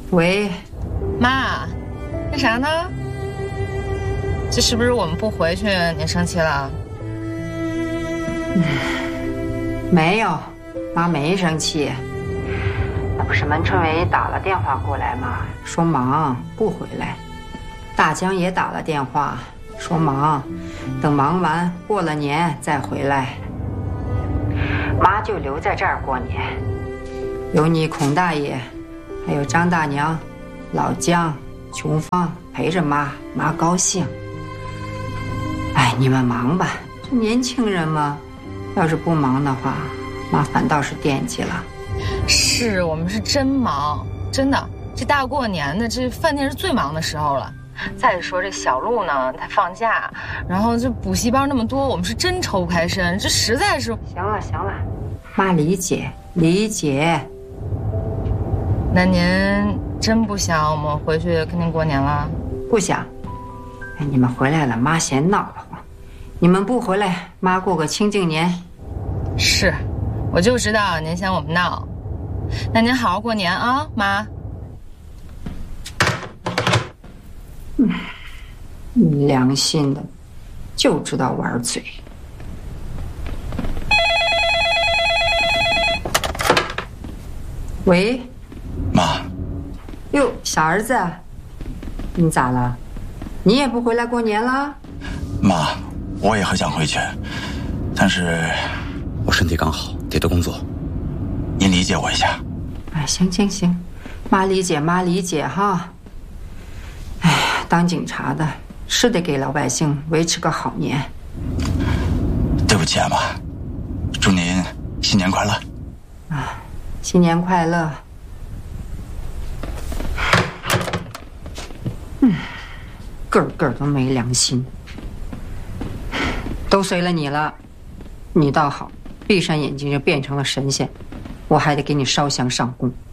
喂， 妈，干啥呢？这是不是我们不回去您生气了？ 没有，妈没生气。那不是门春伟打了电话过来吗？说忙不回来。大江也打了电话，说忙，等忙完过了年再回来。妈就留在这儿过年，有你孔大爷，还有张大娘、老姜、琼芳陪着妈，妈高兴。哎，你们忙吧，这年轻人嘛，要是不忙的话，妈反倒是惦记了。 是我们是真忙，真的，这大过年的，这饭店是最忙的时候了。再说这小路呢，他放假，然后这补习班那么多，我们是真抽不开身，这实在是。 行了行了，妈理解理解。 那您真不想我们回去跟您过年了？ 不想。哎，你们回来了，妈嫌闹得慌。你们不回来，妈过个清静年。 是，我就知道您嫌我们闹。那您好好过年啊，妈。 良心的，就知道玩嘴。喂， 妈。 哟，小儿子，你咋了？你也不回来过年了？ 妈，我也很想回去，但是我身体刚好，得多工作。 您理解我一下。 哎，行行行，妈理解妈理解哈。哎，当警察的是得给老百姓维持个好年。 对不起啊，妈，祝您新年快乐。 啊，新年快乐。个个都没良心，都随了你了。你倒好，闭上眼睛就变成了神仙，我还得给你烧香上供。